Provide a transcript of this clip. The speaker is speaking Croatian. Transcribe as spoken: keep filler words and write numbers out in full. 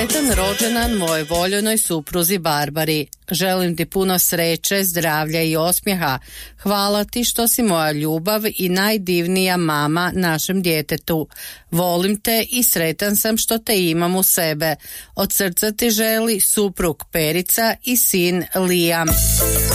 Sretan rođendan moje voljenoj supruzi Barbari. Želim ti puno sreće, zdravlja i osmijeha. Hvala ti što si moja ljubav i najdivnija mama našem djetetu. Volim te i sretan sam što te imam u sebe. Od srca ti želi suprug Perica i sin Liam.